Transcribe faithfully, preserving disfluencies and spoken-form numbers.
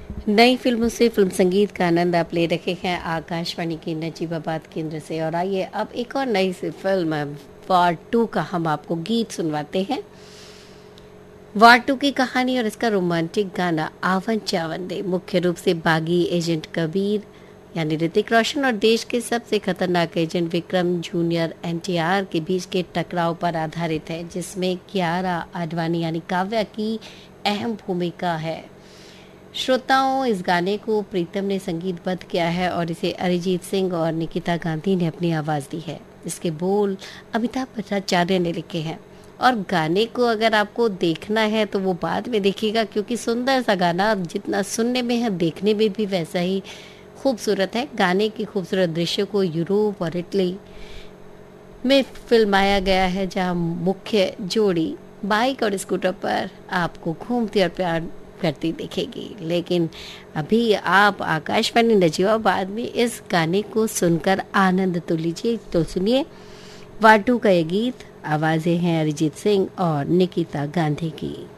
नई फिल्मों से फिल्म संगीत का आनंद आप ले रखे हैं आकाशवाणी के नजीबाबाद केंद्र से। और आइए अब एक और नई सी फिल्म वार टू का हम आपको गीत सुनवाते हैं। वार टू की कहानी और इसका रोमांटिक गाना आवन चावन दे मुख्य रूप से बागी एजेंट कबीर यानी ऋतिक रोशन और देश के सबसे खतरनाक एजेंट विक्रम जूनियर एनटीआर के बीच के टकराव पर आधारित है, जिसमें कियारा आडवाणी यानी काव्या की अहम भूमिका है। श्रोताओं, इस गाने को प्रीतम ने संगीतबद्ध किया है और इसे अरिजीत सिंह और निकिता गांधी ने अपनी आवाज़ दी है। इसके बोल अमिताभ भट्टाचार्य ने लिखे हैं और गाने को अगर आपको देखना है तो वो बाद में देखिएगा, क्योंकि सुंदर सा गाना जितना सुनने में है देखने में भी वैसा ही खूबसूरत है। गाने की खूबसूरत दृश्य को यूरोप और इटली में फिल्माया गया है, जहां मुख्य जोड़ी बाइक और स्कूटर पर आपको घूमती और प्यार करती दिखेगी। लेकिन अभी आप आकाशवाणी नजीबाबाद में इस गाने को सुनकर आनंद तो लीजिए। तो सुनिए वाटू का ये गीत, आवाजें हैं अरिजीत सिंह और निकिता गांधी की।